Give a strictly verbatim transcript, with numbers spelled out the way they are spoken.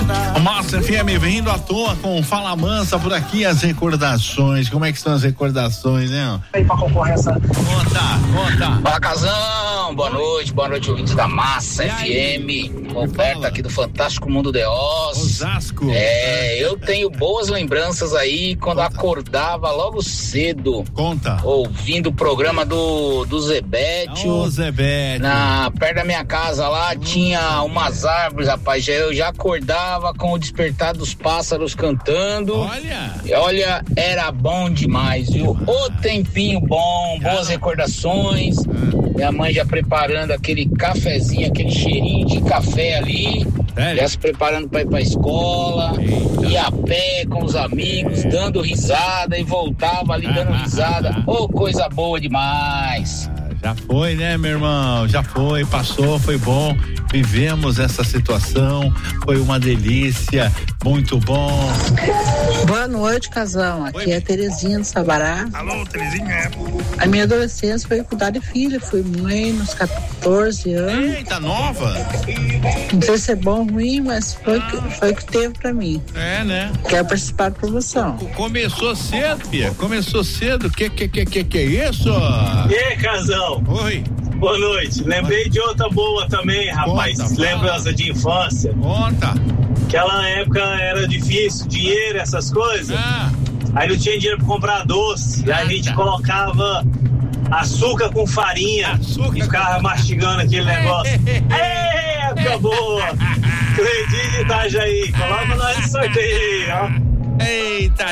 Massa F M vindo à toa com Fala Mansa por aqui, as recordações. Como é que são as recordações, né? Aí pra concorrência. Conta, conta. Fala, Casão, boa noite, boa noite, ouvintes da Massa F M. Roberto aqui do Fantástico Mundo de Oz. Osasco. É, eu tenho boas lembranças aí quando Conta. acordava logo cedo. Conta. Ouvindo o programa do, do Zebétio. Ô, Zebétio. Na, perto da minha casa lá oh. tinha umas árvores, rapaz. Eu já acordava com o despertar dos pássaros cantando. Olha. E olha, era bom demais, viu? O tempinho bom, boas recordações. Minha mãe já preparando aquele cafezinho, aquele cheirinho de café ali. Sério? Já se preparando pra ir pra escola. Eita. Ia a pé com os amigos, é. dando risada e voltava ali dando risada. Ô, oh, coisa boa demais. Já foi, né, meu irmão? Já foi, passou, foi bom. Vivemos essa situação, foi uma delícia, muito bom. Boa noite, Casão. Aqui Oi. é a Terezinha do Sabará. Alô, Terezinha. A minha adolescência foi cuidar de filha, fui mãe nos catorze anos. Eita, nova? Não sei se é bom ou ruim, mas foi, ah. que, foi o que teve pra mim. É, né? Quero participar da promoção. Começou cedo, filha, começou cedo. Que que que que que é isso? E aí, Casão? Oi. Boa noite. Lembrei de outra boa também, rapaz. Conta, lembrança de infância. Conta. Aquela época era difícil, dinheiro, essas coisas. Ah. Aí não tinha dinheiro pra comprar doce. Ah, aí a gente tá. colocava açúcar com farinha açúcar e ficava com... mastigando aquele negócio. Ei, acabou. Cleitinho de Itajaí. Coloca nós no sorteio aí, ó. Eita,